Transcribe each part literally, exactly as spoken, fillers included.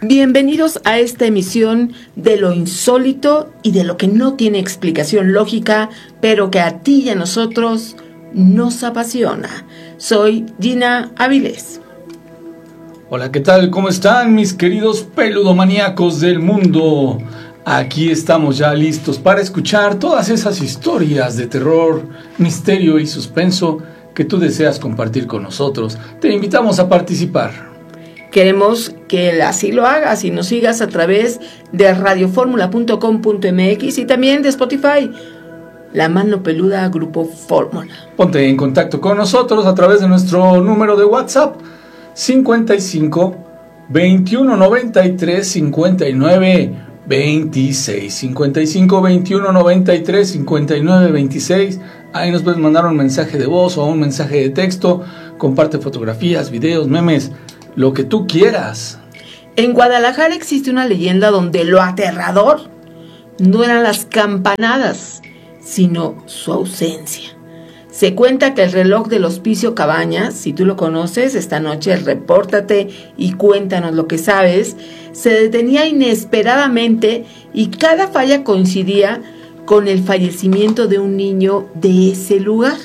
Bienvenidos a esta emisión de lo insólito y de lo que no tiene explicación lógica, pero que a ti y a nosotros nos apasiona. Soy Gina Avilés. Hola, ¿qué tal? ¿Cómo están mis queridos peludomaníacos del mundo? Aquí estamos ya listos para escuchar todas esas historias de terror, misterio y suspenso que tú deseas compartir con nosotros. Te invitamos a participar. Queremos que así lo hagas y nos sigas a través de radioformula punto com punto m x y también de Spotify, La Mano Peluda Grupo Fórmula. Ponte en contacto con nosotros a través de nuestro número de WhatsApp cincuenta y cinco, veintiuno noventa y tres, cincuenta y nueve veintiséis. cincuenta y cinco, veintiuno noventa y tres, cincuenta y nueve veintiséis. Ahí nos puedes mandar un mensaje de voz o un mensaje de texto. Comparte fotografías, videos, memes, lo que tú quieras. En Guadalajara existe una leyenda donde lo aterrador no eran las campanadas, sino su ausencia. Se cuenta que el reloj del Hospicio Cabañas, si tú lo conoces, esta noche repórtate y cuéntanos lo que sabes, se detenía inesperadamente y cada falla coincidía con el fallecimiento de un niño de ese lugar.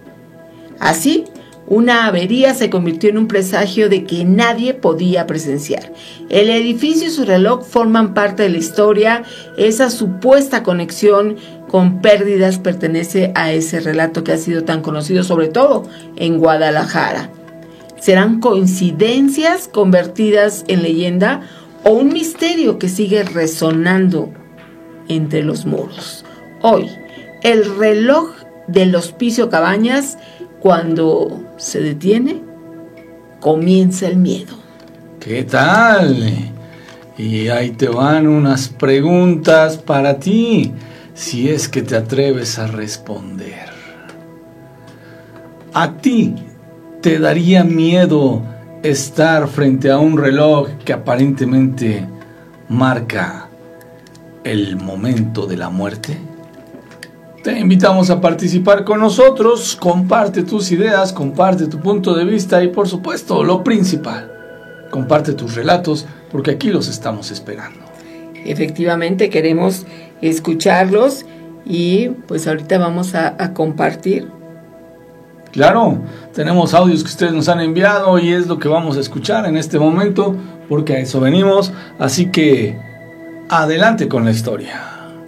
Así, una avería se convirtió en un presagio de que nadie podía presenciar. El edificio y su reloj forman parte de la historia. Esa supuesta conexión con pérdidas pertenece a ese relato que ha sido tan conocido, sobre todo en Guadalajara. ¿Serán coincidencias convertidas en leyenda o un misterio que sigue resonando entre los muros? Hoy, el reloj del Hospicio Cabañas, cuando se detiene, comienza el miedo. ¿Qué tal? Y ahí te van unas preguntas para ti, si es que te atreves a responder. ¿A ti te daría miedo estar frente a un reloj que aparentemente marca el momento de la muerte? Te invitamos a participar con nosotros, comparte tus ideas, comparte tu punto de vista y por supuesto lo principal, comparte tus relatos porque aquí los estamos esperando. Efectivamente queremos escucharlos y pues ahorita vamos a, a compartir. Claro, tenemos audios que ustedes nos han enviado y es lo que vamos a escuchar en este momento porque a eso venimos, así que adelante con la historia.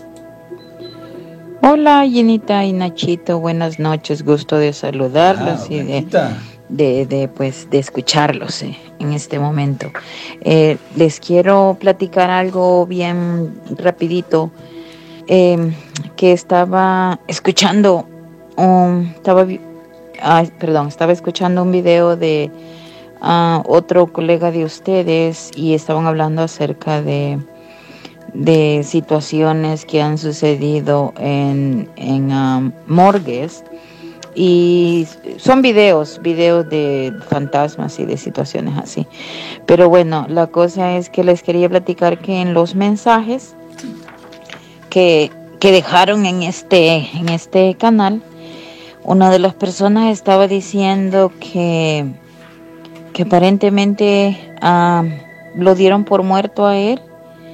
Hola Ginita y Nachito, buenas noches, gusto de saludarlos Ah, y de, de, de, pues, de escucharlos eh, en este momento. Eh, les quiero platicar algo bien rapidito, eh, que estaba escuchando, um, estaba, ah, perdón, estaba escuchando un video de uh, otro colega de ustedes y estaban hablando acerca de de situaciones que han sucedido en, en um, morgues y son videos, videos de fantasmas y de situaciones así. Pero bueno, la cosa es que les quería platicar que en los mensajes que, que dejaron en este, en este canal, una de las personas estaba diciendo que, que aparentemente uh, lo dieron por muerto a él.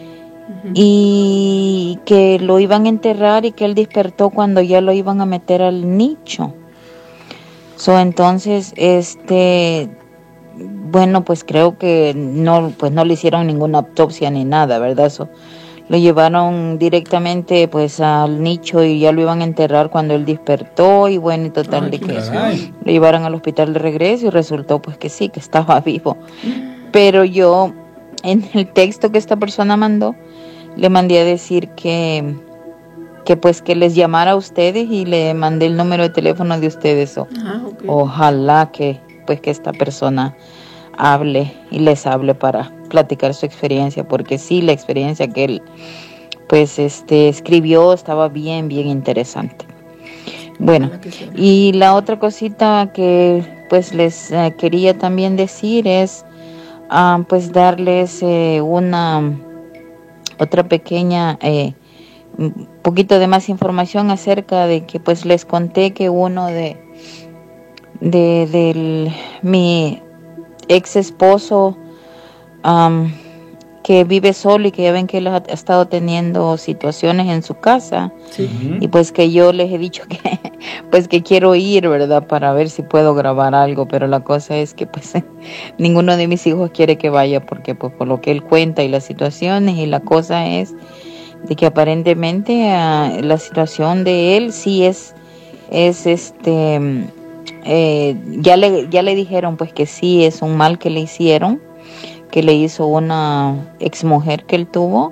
Y que lo iban a enterrar y que él despertó cuando ya lo iban a meter al nicho. So, entonces, este, bueno, pues creo que no, pues no le hicieron ninguna autopsia ni nada, ¿verdad? So, lo llevaron directamente pues al nicho y ya lo iban a enterrar cuando él despertó y bueno, y total Ay, de que caray. Lo llevaron al hospital de regreso y resultó pues que sí, que estaba vivo. Pero yo, en el texto que esta persona mandó, le mandé a decir que, que pues que les llamara a ustedes y le mandé el número de teléfono de ustedes. O, ah, okay. Ojalá que pues que esta persona hable y les hable para platicar su experiencia, porque sí, la experiencia que él pues este escribió estaba bien, bien interesante. Bueno, y la otra cosita que pues les eh, quería también decir es uh, pues darles eh, una otra pequeña eh, un poquito de más información acerca de que pues les conté que uno de de del mi ex esposo um, que vive solo y que ya ven que él ha estado teniendo situaciones en su casa. Sí. Y pues que yo les he dicho que pues que quiero ir, ¿verdad? Para ver si puedo grabar algo, pero la cosa es que pues ninguno de mis hijos quiere que vaya porque pues por lo que él cuenta y las situaciones, y la cosa es de que aparentemente uh, la situación de él sí es es este eh, ya le ya le dijeron pues que sí es un mal que le hicieron, que le hizo una exmujer que él tuvo,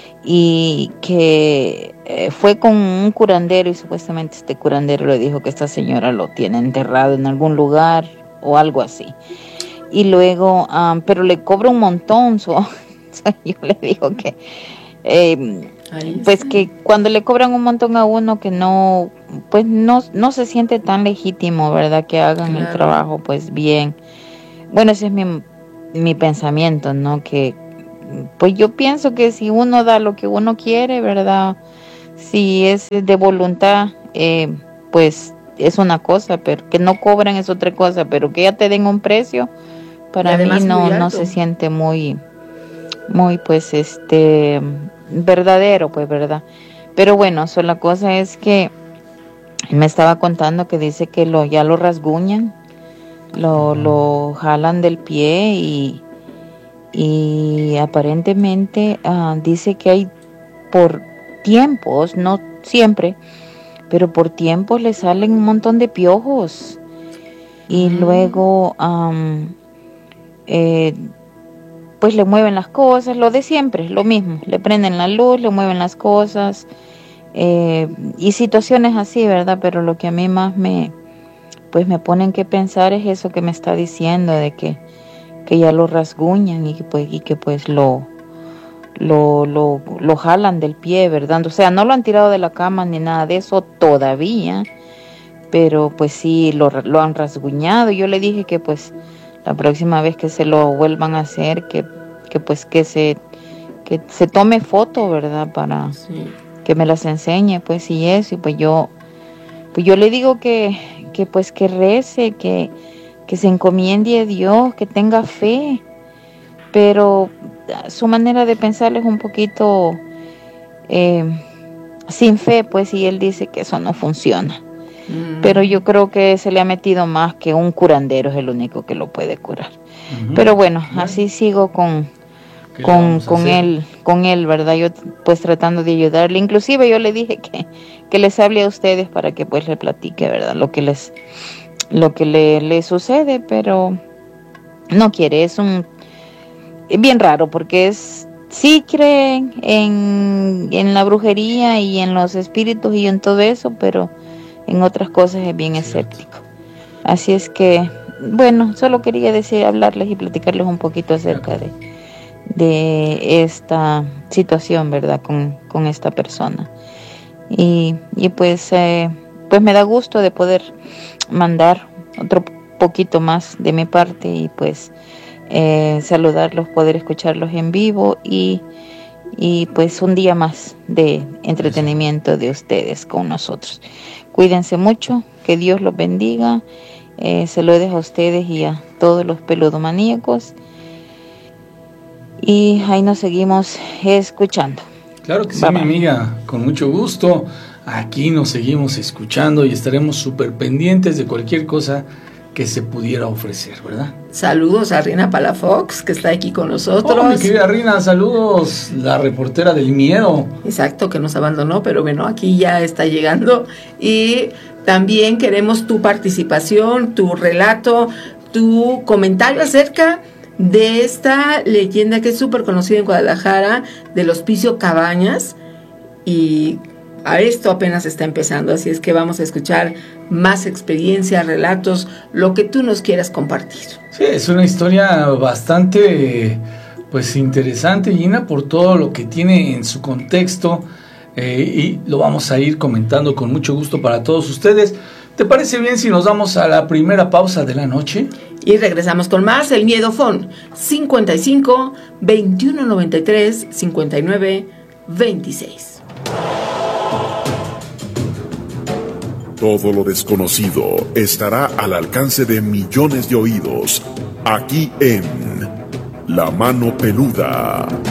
y que eh, fue con un curandero, y supuestamente este curandero le dijo que esta señora lo tiene enterrado en algún lugar o algo así, y luego um, pero le cobra un montón. So, so yo le digo que eh, pues que cuando le cobran un montón a uno, que no pues no, no se siente tan legítimo, ¿verdad? Que hagan claro. el trabajo pues bien. Bueno, ese es mi, mi pensamiento, ¿no? Que pues yo pienso que si uno da lo que uno quiere, ¿verdad? Si es de voluntad, eh, pues es una cosa, pero que no cobran es otra cosa, pero que ya te den un precio, para mí no, no se siente muy, muy pues este, verdadero, pues, ¿verdad? Pero bueno, so, la cosa es que me estaba contando que dice que lo ya lo rasguñan, lo, lo jalan del pie y y aparentemente uh, dice que hay por tiempos, no siempre, pero por tiempos le salen un montón de piojos y mm. luego um, eh, pues le mueven las cosas, lo de siempre, lo mismo, le prenden la luz, le mueven las cosas eh, y situaciones así, ¿verdad? Pero lo que a mí más me pues me ponen que pensar es eso que me está diciendo, de que que ya lo rasguñan y que pues, y que pues lo, lo, lo, lo jalan del pie, ¿verdad? O sea, no lo han tirado de la cama ni nada de eso todavía, pero pues sí, lo, lo han rasguñado. Yo le dije que pues la próxima vez que se lo vuelvan a hacer, que, que pues que se, que se tome foto, ¿verdad? Para sí. que me las enseñe, pues, y eso, y pues yo, pues yo le digo que, que pues que rece, que que se encomiende a Dios, que tenga fe, pero su manera de pensar es un poquito eh, sin fe, pues, y él dice que eso no funciona. Mm. Pero yo creo que se le ha metido más que un curandero, es el único que lo puede curar. Uh-huh. Pero bueno, uh-huh. así sigo con con, con él, con él, ¿verdad? Yo pues tratando de ayudarle. Inclusive yo le dije que, que les hable a ustedes para que pues le platique, ¿verdad? Lo que les lo que le, le sucede, pero no quiere. Es un es bien raro porque es sí creen en, en la brujería y en los espíritus y en todo eso, pero en otras cosas es bien escéptico. Así es que, bueno, solo quería decir, hablarles y platicarles un poquito acerca de, de esta situación, ¿verdad? Con, con esta persona. Y, y pues, eh, pues me da gusto de poder mandar otro poquito más de mi parte y pues eh, saludarlos, poder escucharlos en vivo y, y pues un día más de entretenimiento de ustedes con nosotros. Cuídense mucho, que Dios los bendiga, eh, se lo dejo a ustedes y a todos los peludomaníacos y ahí nos seguimos escuchando. Claro que sí, bye, mi bye. amiga, con mucho gusto. Aquí nos seguimos escuchando y estaremos súper pendientes de cualquier cosa que se pudiera ofrecer, ¿verdad? Saludos a Rina Palafox, que está aquí con nosotros. Oh, mi querida Rina, saludos, la reportera del miedo. Exacto, que nos abandonó, pero bueno, aquí ya está llegando. Y también queremos tu participación, tu relato, tu comentario acerca de esta leyenda que es súper conocida en Guadalajara, del Hospicio Cabañas, y a esto apenas está empezando, así es que vamos a escuchar más experiencias, relatos, lo que tú nos quieras compartir. Sí, es una historia bastante pues interesante, Gina, por todo lo que tiene en su contexto, eh, y lo vamos a ir comentando con mucho gusto para todos ustedes. ¿Te parece bien si nos vamos a la primera pausa de la noche? Y regresamos con más, el Miedo Phone, cincuenta y cinco, veintiuno noventa y tres, cincuenta y nueve, veintiséis. Todo lo desconocido estará al alcance de millones de oídos, aquí en La Mano Peluda.